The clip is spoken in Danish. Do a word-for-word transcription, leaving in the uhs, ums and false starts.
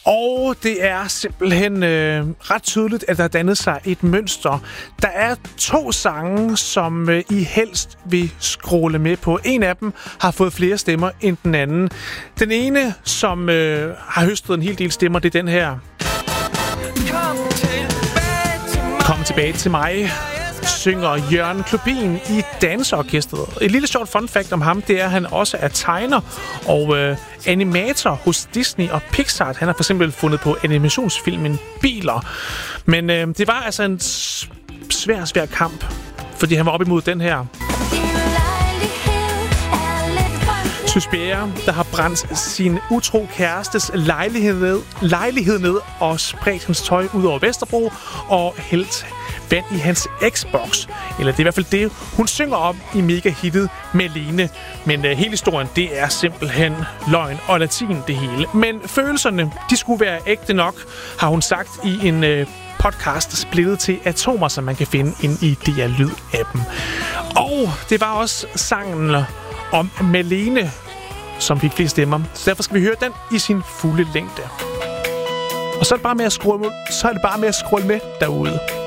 Og det er simpelthen øh, ret tydeligt, at der er dannet sig et mønster. Der er to sange, som øh, I helst vil scrolle med på. En af dem har fået flere stemmer end den anden. Den ene, som øh, har høstet en hel del stemmer, det er den her. Kom tilbage til mig, synger Jørgen Klubin i Danseorkestret. Et lille sjovt fun fact om ham, det er, at han også er tegner og øh, animator hos Disney og Pixar. Han har for eksempel fundet på animationsfilmen Biler. Men øh, det var altså en svær, svær kamp, fordi han var op imod den her. Søsbjerre, der har brændt sin utro kærestes lejlighed ned, lejlighed ned og spredt hans tøj ud over Vesterbro og hældt vand i hans Xbox. Eller det er i hvert fald det, hun synger om i mega-hittet Melene. Men uh, hele historien, det er simpelthen løgn og latin det hele. Men følelserne, de skulle være ægte nok, har hun sagt i en uh, podcast splittet til atomer, som man kan finde ind i D R Lyd-appen. Og det var også sangen om Melene, som fik flere stemmer. Så derfor skal vi høre den i sin fulde længde. Og så er det bare med at scrolle, så er det bare med at scrolle med derude.